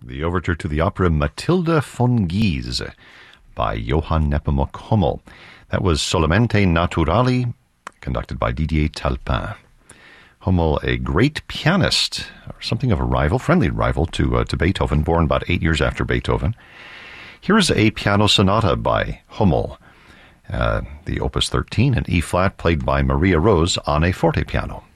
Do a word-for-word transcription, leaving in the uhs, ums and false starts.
the overture to the opera Matilda von Guise by Johann Nepomuk Hummel. That was Solamente Naturali, conducted by Didier Talpin. Hummel, a great pianist, or something of a rival, friendly rival to uh, to Beethoven, born about eight years after Beethoven. Here is a piano sonata by Hummel, uh, the Opus thirteen in E-flat, played by Maria Rose on a forte piano.